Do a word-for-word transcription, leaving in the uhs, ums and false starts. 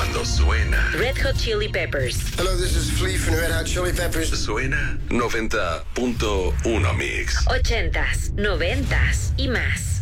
Cuando suena Red Hot Chili Peppers. Hello, this is Flea from Red Hot Chili Peppers. Suena noventa punto uno Mix. Ochentas, noventas y más.